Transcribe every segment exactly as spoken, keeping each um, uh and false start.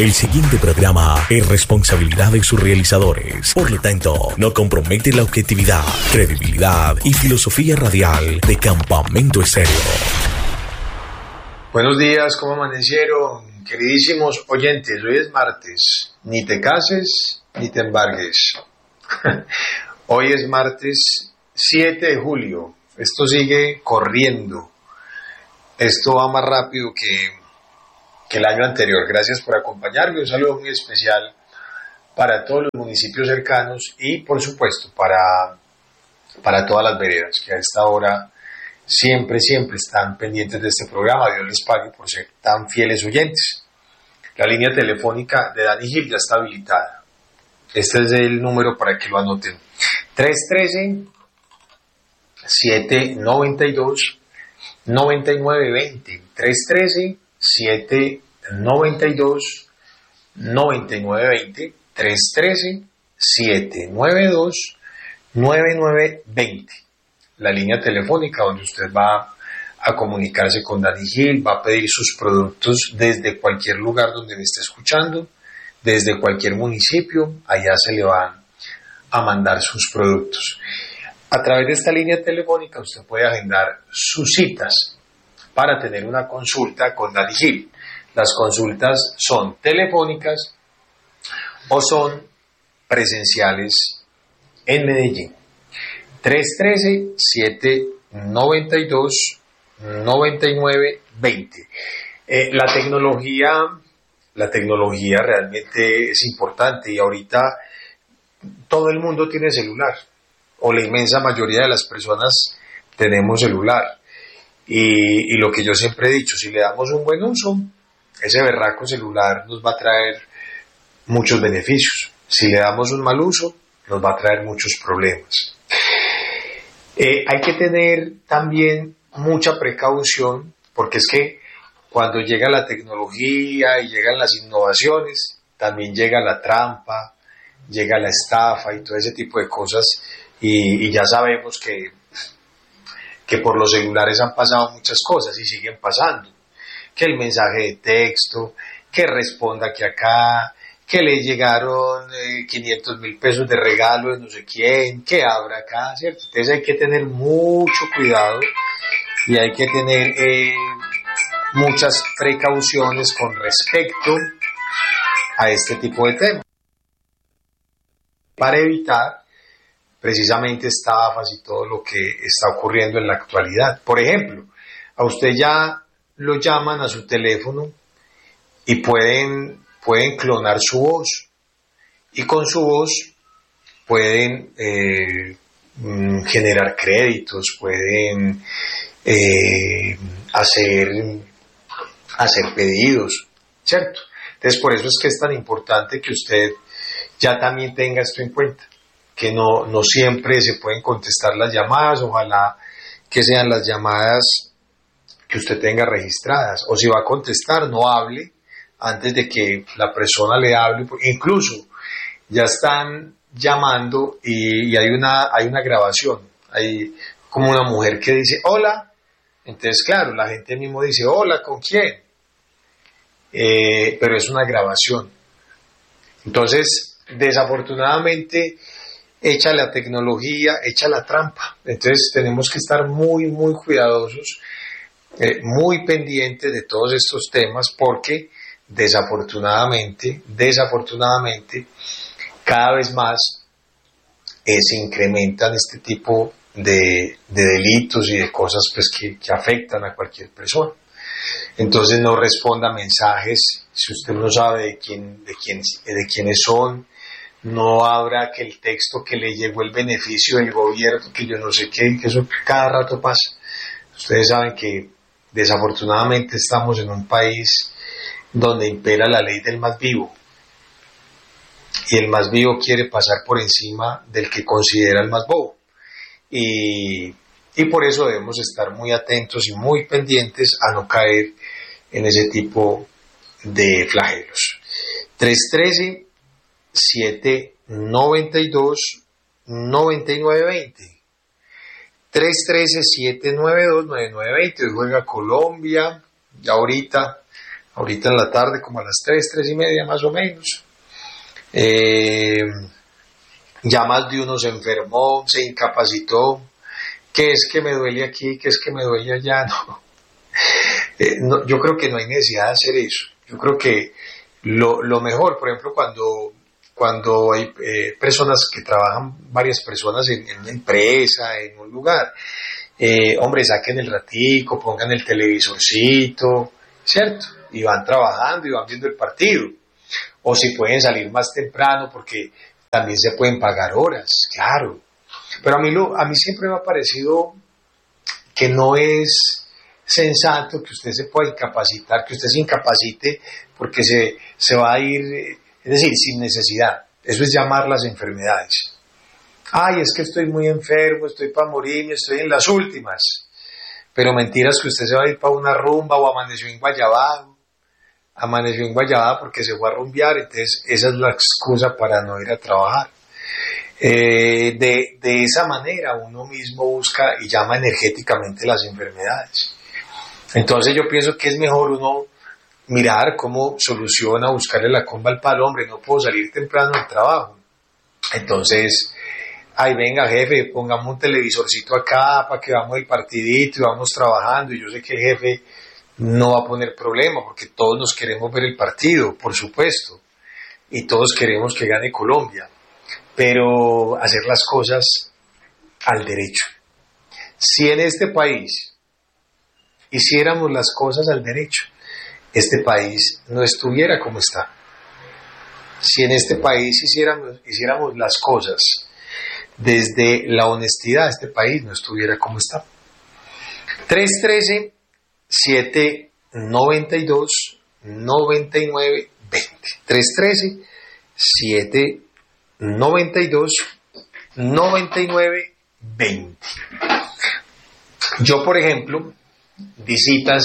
El siguiente programa es responsabilidad de sus realizadores. Por lo tanto, no compromete la objetividad, credibilidad y filosofía radial de Campamento Estéreo. Buenos días, ¿cómo amanecieron? Queridísimos oyentes, hoy es martes. Ni te cases, ni te embargues. Hoy es martes siete de julio. Esto sigue corriendo. Esto va más rápido que... que el año anterior. Gracias por acompañarme, un saludo muy especial para todos los municipios cercanos y por supuesto para, para todas las veredas que a esta hora siempre, siempre están pendientes de este programa. Dios les pague por ser tan fieles oyentes. La línea telefónica de Dani Gil ya está habilitada. Este es el número para que lo anoten: tres uno tres, siete nueve dos, nueve nueve dos cero. tres uno tres, siete nueve dos, nueve nueve dos cero, tres uno tres, siete nueve dos, nueve nueve dos cero. La línea telefónica donde usted va a comunicarse con Dani Gil, va a pedir sus productos desde cualquier lugar donde me esté escuchando, desde cualquier municipio, allá se le van a mandar sus productos. A través de esta línea telefónica usted puede agendar sus citas para tener una consulta con Dani Gil. Las consultas son telefónicas o son presenciales en Medellín. tres uno tres, siete nueve dos, nueve nueve dos cero. Eh, la tecnología, la tecnología realmente es importante y ahorita todo el mundo tiene celular, o la inmensa mayoría de las personas tenemos celular. Y, y lo que yo siempre he dicho, si le damos un buen uso, ese berraco celular nos va a traer muchos beneficios. Si le damos un mal uso, nos va a traer muchos problemas. Eh, hay que tener también mucha precaución, porque es que cuando llega la tecnología y llegan las innovaciones, también llega la trampa, llega la estafa y todo ese tipo de cosas, y, y ya sabemos que que por los celulares han pasado muchas cosas y siguen pasando, que el mensaje de texto, que responda que acá, que le llegaron eh, quinientos mil pesos de regalo de no sé quién, que abra acá, ¿cierto? Entonces hay que tener mucho cuidado y hay que tener eh, muchas precauciones con respecto a este tipo de temas, para evitar precisamente estafas y todo lo que está ocurriendo en la actualidad. Por ejemplo, a usted ya lo llaman a su teléfono y pueden, pueden clonar su voz, y con su voz pueden eh, generar créditos, pueden eh, hacer, hacer pedidos, ¿cierto? Entonces por eso es que es tan importante que usted ya también tenga esto en cuenta, que no, no siempre se pueden contestar las llamadas. Ojalá que sean las llamadas que usted tenga registradas, o si va a contestar, no hable antes de que la persona le hable. Incluso ya están llamando y, y hay una, hay una grabación, hay como una mujer que dice hola, entonces claro, la gente mismo dice hola, ¿con quién? Eh, pero es una grabación. Entonces, desafortunadamente, echa la tecnología, echa la trampa. Entonces tenemos que estar muy, muy cuidadosos, eh, muy pendientes de todos estos temas, porque desafortunadamente, desafortunadamente, cada vez más eh, se incrementan este tipo de, de delitos y de cosas pues, que, que afectan a cualquier persona. Entonces no responda mensajes si usted no sabe de quién, de quién, de quiénes son. No abra que el texto que le llegó el beneficio del gobierno, que yo no sé qué, que eso cada rato pasa. Ustedes saben que desafortunadamente estamos en un país donde impera la ley del más vivo, y el más vivo quiere pasar por encima del que considera el más bobo, y, y por eso debemos estar muy atentos y muy pendientes a no caer en ese tipo de flagelos. tres uno tres, siete nueve dos, nueve nueve dos cero. tres uno tres, siete nueve dos, nueve nueve dos cero. Hoy juega Colombia, ya ahorita, ahorita en la tarde, como a las tres, tres y media más o menos. Eh, ya más de uno se enfermó, se incapacitó. ¿Qué es que me duele aquí? ¿Qué es que me duele allá? No. Eh, no, yo creo que no hay necesidad de hacer eso. Yo creo que lo, lo mejor, por ejemplo, cuando, cuando hay eh, personas que trabajan, varias personas en, en una empresa, en un lugar, eh, hombre, saquen el ratico, pongan el televisorcito, ¿cierto? Y van trabajando y van viendo el partido. O si pueden salir más temprano, porque también se pueden pagar horas, claro. Pero a mí, lo, a mí siempre me ha parecido que no es sensato que usted se pueda incapacitar, que usted se incapacite porque se, se va a ir, es decir, sin necesidad. Eso es llamar las enfermedades. Ay, es que estoy muy enfermo, estoy para morir, estoy en las últimas. Pero mentiras que usted se va a ir para una rumba o amaneció en Guayabá. Amaneció en Guayabá porque se fue a rumbear, entonces esa es la excusa para no ir a trabajar. Eh, de, de esa manera uno mismo busca y llama energéticamente las enfermedades. Entonces yo pienso que es mejor uno mirar cómo soluciona, buscarle la comba al palo. Hombre, no puedo salir temprano al trabajo, entonces, ay, venga jefe, pongamos un televisorcito acá para que vamos el partidito y vamos trabajando. Y yo sé que el jefe no va a poner problema porque todos nos queremos ver el partido, por supuesto, y todos queremos que gane Colombia, pero hacer las cosas al derecho. Si en este país hiciéramos las cosas al derecho, este país no estuviera como está. Si en este país hiciéramos, hiciéramos las cosas desde la honestidad, este país no estuviera como está. tres uno tres, siete nueve dos, nueve nueve dos cero. tres uno tres, siete nueve dos, nueve nueve dos cero. Yo, por ejemplo, di citas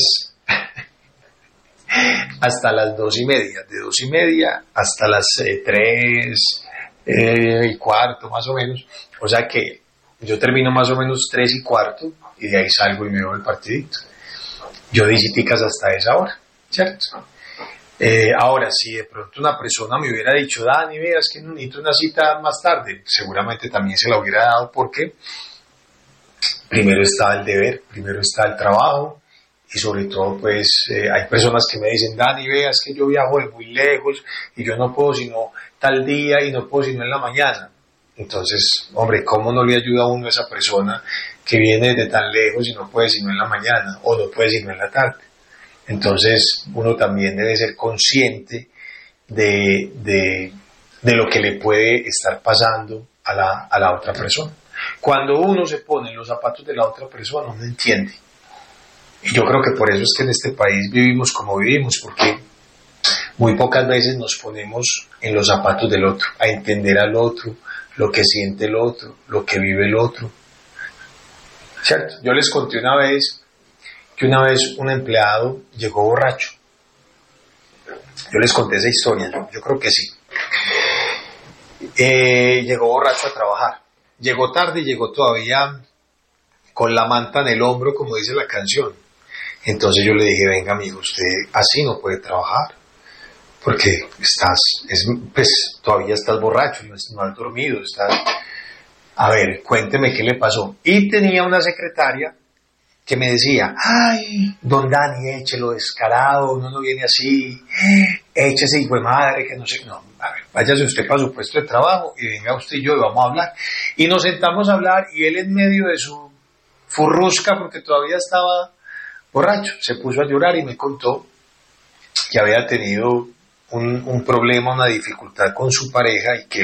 hasta las dos y media, de dos y media hasta las eh, tres eh, y cuarto más o menos, o sea que yo termino más o menos tres y cuarto y de ahí salgo y me veo el partidito. Yo di citas hasta esa hora, ¿cierto? Eh, ahora, si de pronto una persona me hubiera dicho, Dani, veas que necesito una cita más tarde, seguramente también se la hubiera dado, porque primero está el deber, primero está el trabajo. Y sobre todo, pues, eh, hay personas que me dicen, Dani, veas que yo viajo de muy lejos y yo no puedo sino tal día y no puedo sino en la mañana. Entonces, hombre, ¿cómo no le ayuda a uno a esa persona que viene de tan lejos y no puede sino en la mañana o no puede sino en la tarde? Entonces, uno también debe ser consciente de, de, de lo que le puede estar pasando a la, a la otra persona. Cuando uno se pone en los zapatos de la otra persona, uno entiende. Y yo creo que por eso es que en este país vivimos como vivimos, porque muy pocas veces nos ponemos en los zapatos del otro, a entender al otro, lo que siente el otro, lo que vive el otro. ¿Cierto? Yo les conté una vez que una vez un empleado llegó borracho. Yo les conté esa historia, yo, yo creo que sí. Eh, llegó borracho a trabajar. Llegó tarde y llegó todavía con la manta en el hombro, como dice la canción. Entonces yo le dije, venga amigo, usted así no puede trabajar, porque estás, es, pues todavía estás borracho, no, no has dormido, estás... A ver, cuénteme qué le pasó. Y tenía una secretaria que me decía, ay, don Dani, échelo descarado, uno no viene así, échese hijo de madre, que no sé, no, a ver, váyase usted para su puesto de trabajo y venga usted y yo y vamos a hablar. Y nos sentamos a hablar y él en medio de su furrusca, porque todavía estaba borracho, se puso a llorar y me contó que había tenido un, un problema, una dificultad con su pareja y que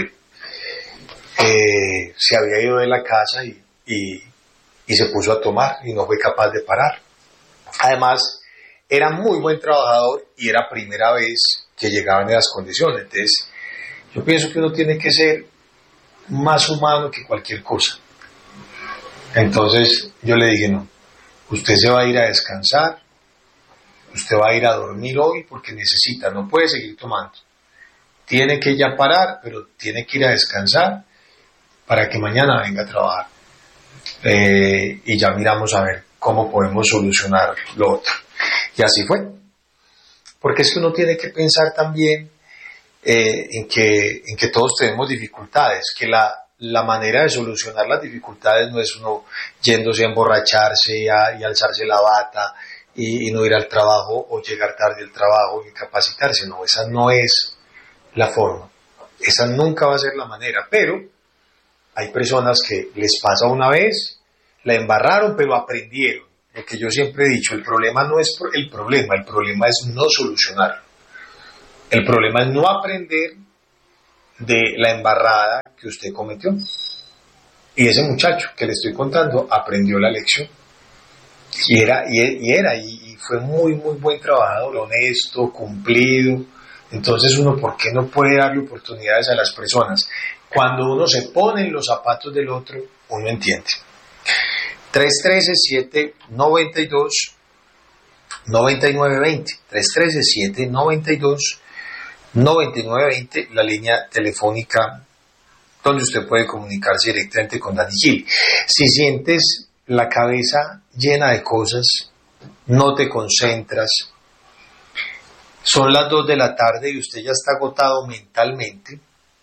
eh, se había ido de la casa y, y, y se puso a tomar y no fue capaz de parar. Además, era muy buen trabajador y era primera vez que llegaba en esas condiciones. Entonces, yo pienso que uno tiene que ser más humano que cualquier cosa. Entonces, yo le dije, no, usted se va a ir a descansar, usted va a ir a dormir hoy porque necesita, no puede seguir tomando. Tiene que ya parar, pero tiene que ir a descansar para que mañana venga a trabajar. Eh, y ya miramos a ver cómo podemos solucionar lo otro. Y así fue. Porque es que uno tiene que pensar también eh, en, que, en que todos tenemos dificultades, que la, la manera de solucionar las dificultades no es uno yéndose a emborracharse y, a, y alzarse la bata y, y no ir al trabajo o llegar tarde al trabajo y incapacitarse. No, esa no es la forma. Esa nunca va a ser la manera, pero hay personas que les pasa una vez, la embarraron, pero aprendieron. Lo que yo siempre he dicho, el problema no es el problema, el problema es no solucionarlo. El problema es no aprender de la embarrada que usted cometió. Y ese muchacho que le estoy contando aprendió la lección. Y era, y, y era, y, y fue muy, muy buen trabajador, honesto, cumplido. Entonces uno, ¿por qué no puede darle oportunidades a las personas? Cuando uno se pone en los zapatos del otro, uno entiende. tres uno tres, siete nueve dos, nueve nueve dos cero. tres uno tres, siete nueve dos, nueve nueve dos cero, la línea telefónica donde usted puede comunicarse directamente con Dani Gil. Si sientes la cabeza llena de cosas, no te concentras, son las dos de la tarde y usted ya está agotado mentalmente,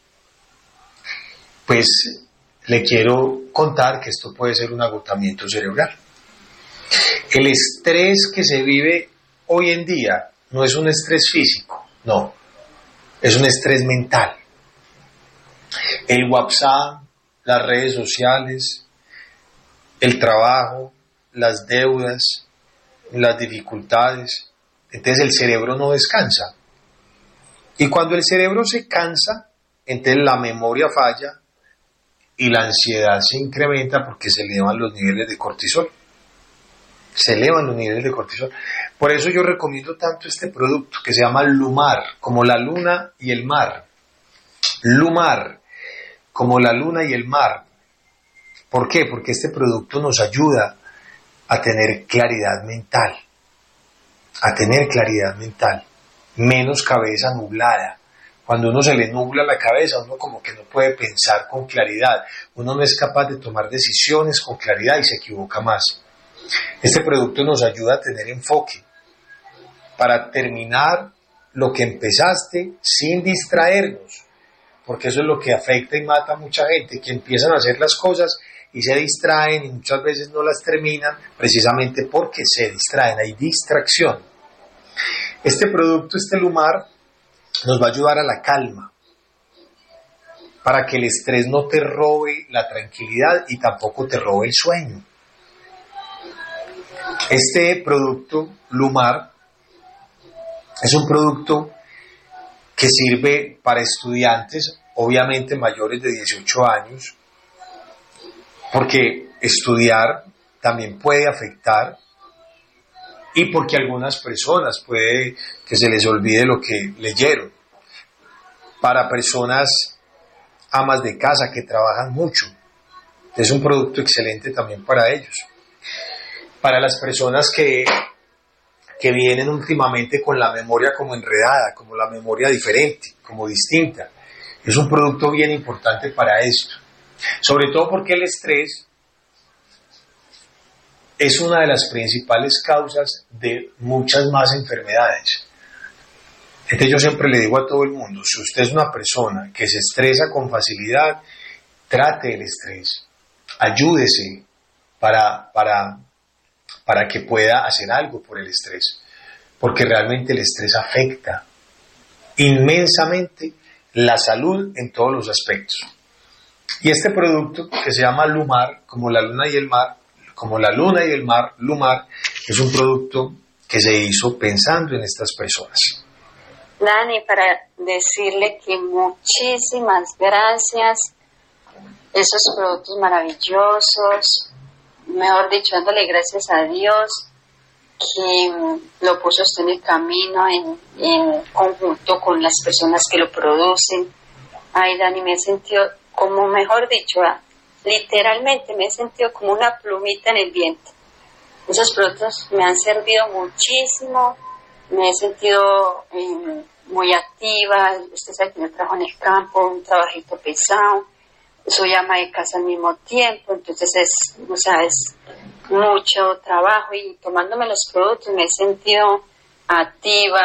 pues le quiero contar que esto puede ser un agotamiento cerebral. El estrés que se vive hoy en día no es un estrés físico, no, es un estrés mental. El WhatsApp, las redes sociales, el trabajo, las deudas, las dificultades. Entonces el cerebro no descansa. Y cuando el cerebro se cansa, entonces la memoria falla y la ansiedad se incrementa porque se elevan los niveles de cortisol. Se elevan los niveles de cortisol. Por eso yo recomiendo tanto este producto que se llama Lumar, como la luna y el mar. Lumar, como la luna y el mar. ¿Por qué? Porque este producto nos ayuda a tener claridad mental. A tener claridad mental. Menos cabeza nublada. Cuando uno se le nubla la cabeza, uno como que no puede pensar con claridad. Uno no es capaz de tomar decisiones con claridad y se equivoca más. Este producto nos ayuda a tener enfoque para terminar lo que empezaste sin distraernos. Porque eso es lo que afecta y mata a mucha gente, que empiezan a hacer las cosas y se distraen y muchas veces no las terminan precisamente porque se distraen, hay distracción. Este producto, este Lumar, nos va a ayudar a la calma, para que el estrés no te robe la tranquilidad y tampoco te robe el sueño. Este producto, Lumar, es un producto que sirve para estudiantes, obviamente mayores de dieciocho años, porque estudiar también puede afectar y porque algunas personas puede que se les olvide lo que leyeron. Para personas amas de casa que trabajan mucho, es un producto excelente también para ellos. Para las personas que, que vienen últimamente con la memoria como enredada, como la memoria diferente, como distinta, es un producto bien importante para esto. Sobre todo porque el estrés es una de las principales causas de muchas más enfermedades. Entonces yo siempre le digo a todo el mundo, si usted es una persona que se estresa con facilidad, trate el estrés, ayúdese para, para, para que pueda hacer algo por el estrés, porque realmente el estrés afecta inmensamente la salud en todos los aspectos. Y este producto que se llama Lumar, como la luna y el mar, como la luna y el mar, Lumar, es un producto que se hizo pensando en estas personas. Dani, para decirle que muchísimas gracias, esos productos maravillosos, mejor dicho, dándole gracias a Dios que lo puso usted en el camino en, en conjunto con las personas que lo producen. Ay, Dani, me he sentido, como mejor dicho, literalmente me he sentido como una plumita en el viento. Esos productos me han servido muchísimo, me he sentido eh, muy activa. Usted sabe que yo trabajo en el campo, un trabajito pesado, soy ama de casa al mismo tiempo, entonces es, o sea, es mucho trabajo y tomándome los productos me he sentido activa,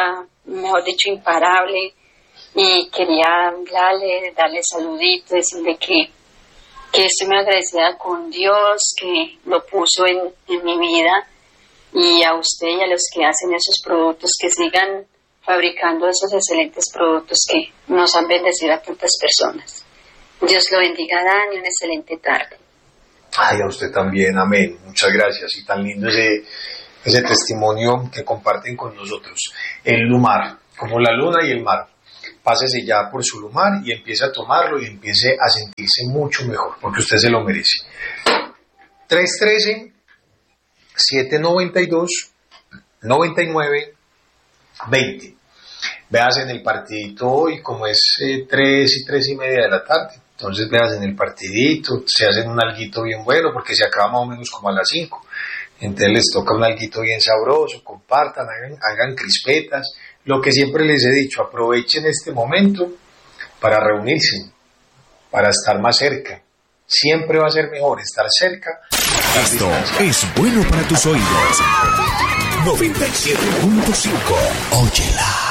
mejor dicho, imparable. Y quería hablarle, darle saluditos, decirle que, que estoy muy agradecida con Dios, que lo puso en, en mi vida, y a usted y a los que hacen esos productos, que sigan fabricando esos excelentes productos que nos han bendecido a tantas personas. Dios lo bendiga, Dani, una excelente tarde. Ay, a usted también, amén. Muchas gracias. Y tan lindo ese, ese testimonio que comparten con nosotros. El lumar, como la luna y el mar. Pásese ya por su lumar y empiece a tomarlo y empiece a sentirse mucho mejor, porque usted se lo merece. tres uno tres, siete nueve dos, nueve nueve dos cero. Veas en el partidito hoy, como es eh, tres y tres y media de la tarde. Entonces veas en el partidito, se hacen un alguito bien bueno, porque se acaba más o menos como a las cinco. Entonces les toca un alguito bien sabroso, compartan, hagan, hagan crispetas. Lo que siempre les he dicho, aprovechen este momento para reunirse, para estar más cerca. Siempre va a ser mejor estar cerca. Esto es bueno para tus oídos. noventa y siete punto cinco. Óyela.